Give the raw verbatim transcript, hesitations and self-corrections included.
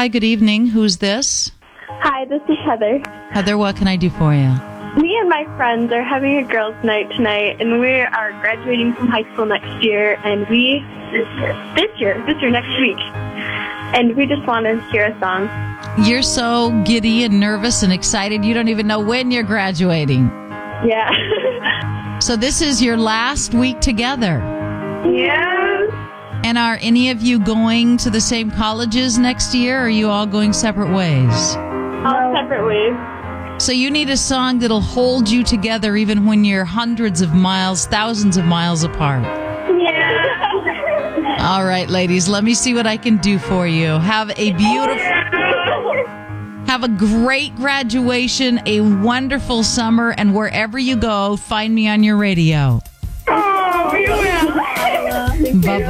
Hi, good evening. Who's this? Hi, this is Heather. Heather, what can I do for you? Me and my friends are having a girls' night tonight, and we are graduating from high school next year, and we... This year. This year. This year, next week. And we just want to hear a song. You're so giddy and nervous and excited, you don't even know when you're graduating. Yeah. So this is your last week together. Yeah. And are any of you going to the same colleges next year, or are you all going separate ways? All separate ways. So you need a song that'll hold you together even when you're hundreds of miles, thousands of miles apart. Yeah. All right, ladies, let me see what I can do for you. Have a beautiful... Have a great graduation, a wonderful summer, and wherever you go, find me on your radio. Oh, yeah. Bye-bye.